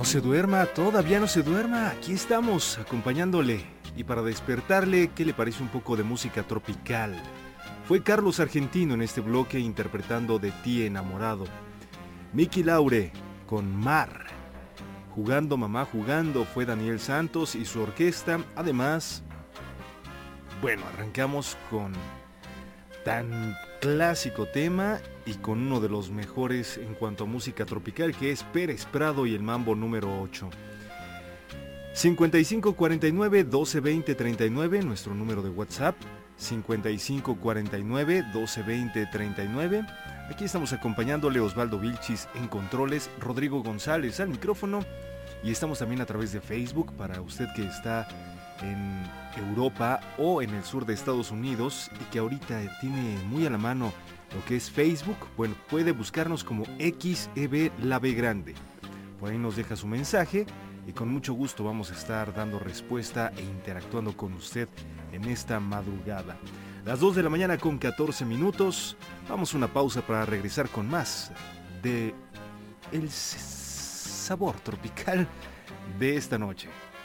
se duerma, todavía no se duerma. Aquí estamos acompañándole. Y para despertarle, ¿qué le parece un poco de música tropical? Fue Carlos Argentino en este bloque interpretando De ti enamorado. Miki Laure con Mar. Jugando Mamá Jugando fue Daniel Santos y su orquesta. Además, bueno, arrancamos con tan clásico tema y con uno de los mejores en cuanto a música tropical, que es Pérez Prado y el Mambo número 8. 5549 1220 39, nuestro número de WhatsApp. 5549 1220 39. Aquí estamos acompañándole Osvaldo Vilchis en controles, Rodrigo González al micrófono, y estamos también a través de Facebook para usted que está en Europa o en el sur de Estados Unidos y que ahorita tiene muy a la mano lo que es Facebook. Bueno, puede buscarnos como XEB La B Grande. Por ahí nos deja su mensaje y con mucho gusto vamos a estar dando respuesta e interactuando con usted en esta madrugada. Las 2 de la mañana con 14 minutos. Vamos a una pausa para regresar con más de el sabor tropical de esta noche.